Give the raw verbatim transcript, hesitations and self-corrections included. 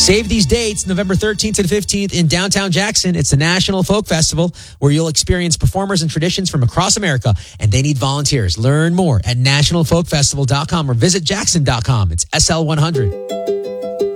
Save these dates, November thirteenth and fifteenth in downtown Jackson. It's the National Folk Festival where you'll experience performers and traditions from across America, and they need volunteers. Learn more at national folk festival dot com or visit jackson dot com. It's S L one hundred.